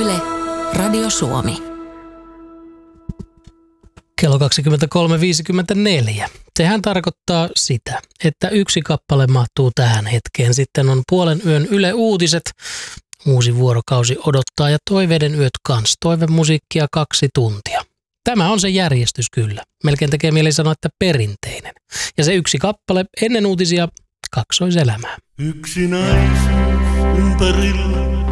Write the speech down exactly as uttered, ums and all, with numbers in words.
Yle, Radio Suomi. Kello kaksikymmentäkolme viisikymmentäneljä. Sehän tarkoittaa sitä, että yksi kappale mahtuu tähän hetkeen. Sitten on puolen yön Yle Uutiset. Uusi vuorokausi odottaa ja toiveiden yöt kans. Toivemusiikkia kaksi tuntia. Tämä on se järjestys kyllä. Melkein tekee mieli sanoa, että perinteinen. Ja se yksi kappale ennen uutisia kaksoiselämää. Yksinäisyys ympärillä.